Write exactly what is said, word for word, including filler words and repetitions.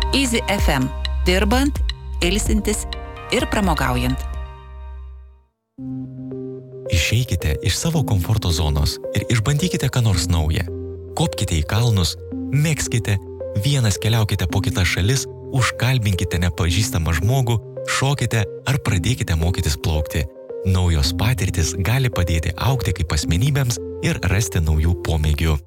Easy F M. Dirbant, ilsintis ir pramogaujant. Išeikite iš savo komforto zonos ir išbandykite ką nors naują. Kopkite į kalnus, mėgskite, vienas keliaukite po kitas šalis, užkalbinkite nepažįstamą žmogų, šokite ar pradėkite mokytis plaukti. Naujos patirtis gali padėti augti kaip asmenybėms ir rasti naujų pomėgių.